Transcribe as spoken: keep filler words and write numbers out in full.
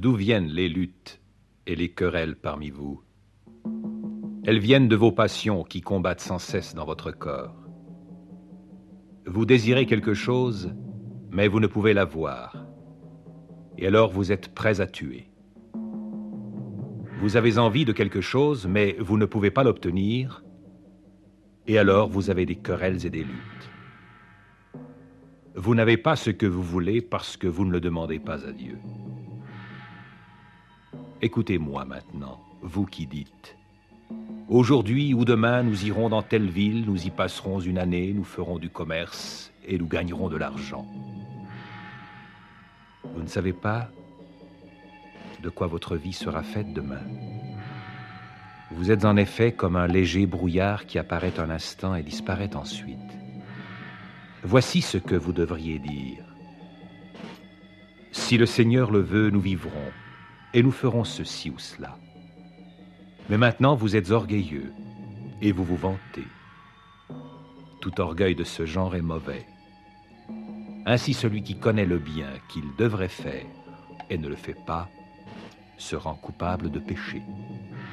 D'où viennent les luttes et les querelles parmi vous? Elles viennent de vos passions qui combattent sans cesse dans votre corps. Vous désirez quelque chose, mais vous ne pouvez l'avoir. Et alors vous êtes prêts à tuer. Vous avez envie de quelque chose, mais vous ne pouvez pas l'obtenir. Et alors vous avez des querelles et des luttes. Vous n'avez pas ce que vous voulez parce que vous ne le demandez pas à Dieu. Écoutez-moi maintenant, vous qui dites: aujourd'hui ou demain, nous irons dans telle ville, nous y passerons une année, nous ferons du commerce et nous gagnerons de l'argent. Vous ne savez pas de quoi votre vie sera faite demain. Vous êtes en effet comme un léger brouillard qui apparaît un instant et disparaît ensuite. Voici ce que vous devriez dire. Si le Seigneur le veut, nous vivrons, et nous ferons ceci ou cela. Mais maintenant, vous êtes orgueilleux, et vous vous vantez. Tout orgueil de ce genre est mauvais. Ainsi, celui qui connaît le bien qu'il devrait faire et ne le fait pas, se rend coupable de péché.